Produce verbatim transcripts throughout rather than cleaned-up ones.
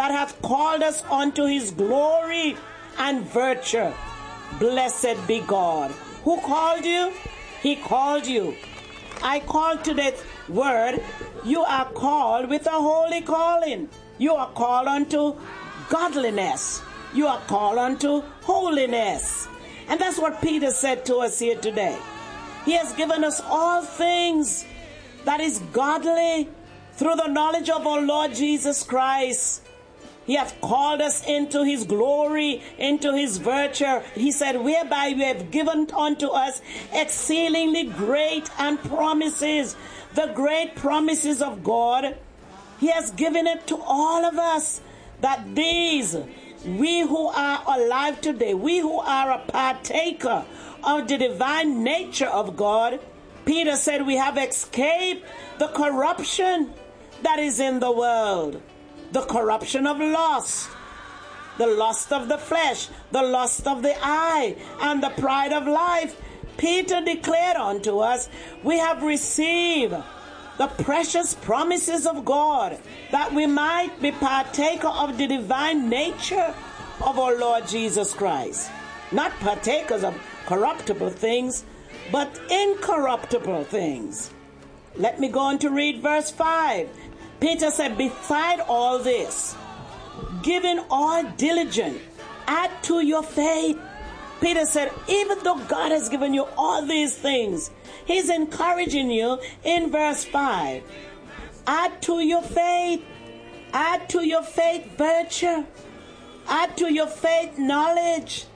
that hath called us unto his glory and virtue. Blessed be God. Who called you? He called you. I call today's word, you are called with a holy calling. You are called unto godliness. You are called unto holiness. And that's what Peter said to us here today. He has given us all things that is godly through the knowledge of our Lord Jesus Christ. He hath called us into his glory, into his virtue. He said, whereby we have given unto us exceedingly great and promises. The great promises of God, he has given it to all of us, that these, we who are alive today, we who are a partaker of the divine nature of God, Peter said we have escaped the corruption that is in the world. The corruption of lust, the lust of the flesh, the lust of the eye, and the pride of life. Peter declared unto us, we have received the precious promises of God, that we might be partaker of the divine nature of our Lord Jesus Christ. Not partakers of corruptible things, but incorruptible things. Let me go on to read verse five. Peter said, beside all this, giving all diligence, add to your faith. Peter said, even though God has given you all these things, he's encouraging you in verse five. Add to your faith. Add to your faith virtue. Add to your faith knowledge.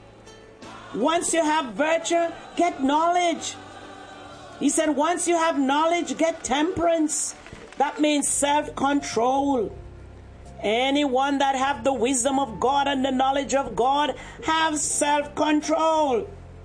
Once you have virtue, get knowledge. He said, once you have knowledge, get temperance. That means self-control. Anyone that have the wisdom of God and the knowledge of God have self-control.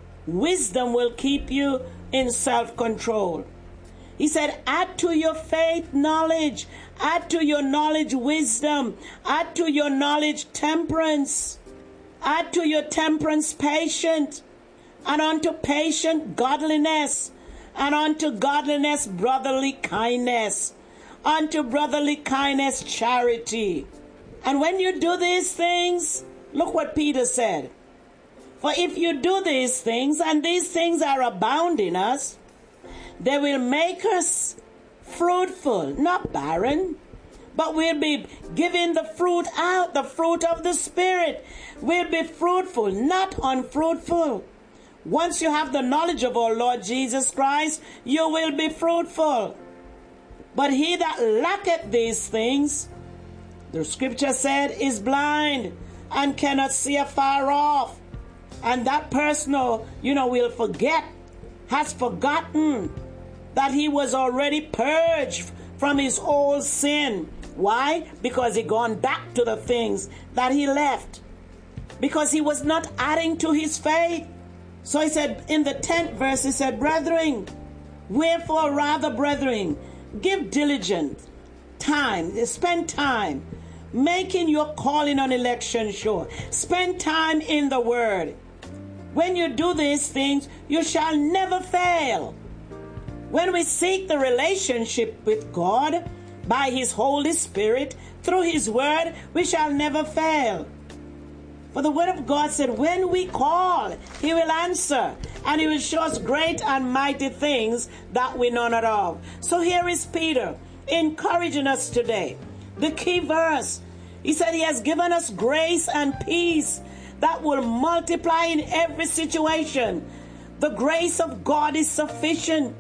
Wisdom will keep you in self-control. He said, add to your faith knowledge. Add to your knowledge wisdom. Add to your knowledge temperance. Add to your temperance patience. And unto patience godliness. And unto godliness brotherly kindness. Unto brotherly kindness charity. And when you do these things, look what Peter said. For if you do these things, and these things are abound in us, they will make us fruitful, not barren, but we'll be giving the fruit out, the fruit of the Spirit. We'll be fruitful, not unfruitful. Once you have the knowledge of our Lord Jesus Christ, you will be fruitful. But he that lacketh these things, the scripture said, is blind and cannot see afar off. And that person, you know, will forget, has forgotten that he was already purged from his old sin. Why? Because he gone back to the things that he left. Because he was not adding to his faith. So he said in the tenth verse, he said, brethren, wherefore rather, brethren, give diligent time, spend time, making your calling on election sure. Spend time in the word. When you do these things, you shall never fail. When we seek the relationship with God by his Holy Spirit, through his word, we shall never fail. For the word of God said, when we call, he will answer, and he will show us great and mighty things that we know not of. So here is Peter encouraging us today. The key verse, he said he has given us grace and peace that will multiply in every situation. The grace of God is sufficient.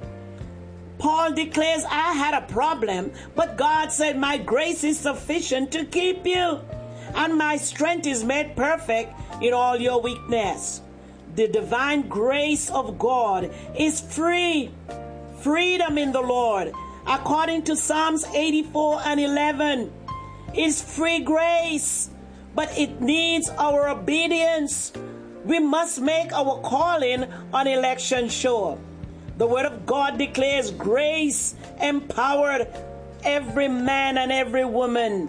Paul declares, I had a problem, but God said, my grace is sufficient to keep you. And my strength is made perfect in all your weakness. The divine grace of God is free. Freedom in the Lord. According to Psalms eighty-four and eleven, is free grace, but it needs our obedience. We must make our calling on election sure. The word of God declares grace empowered every man and every woman.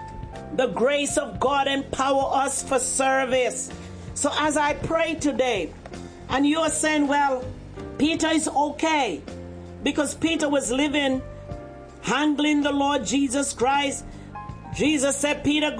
The grace of God empower us for service. So as I pray today, and you are saying, well, Peter is okay, because Peter was living, handling the Lord Jesus Christ. Jesus said, Peter,